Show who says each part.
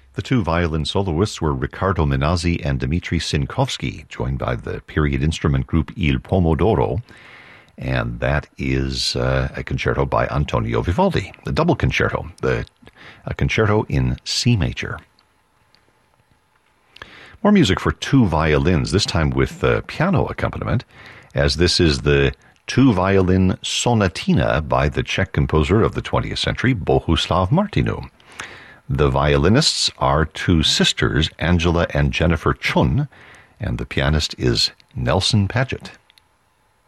Speaker 1: The two violin soloists were Riccardo Minazzi and Dmitri Sinkovsky, joined by the period instrument group Il Pomodoro. And that is a concerto by Antonio Vivaldi, the double concerto, a concerto in C major. More music for two violins, this time with piano accompaniment, as this is the two-violin sonatina by the Czech composer of the 20th century, Bohuslav Martinu. The violinists are two sisters, Angela and Jennifer Chun, and the pianist is Nelson Paget.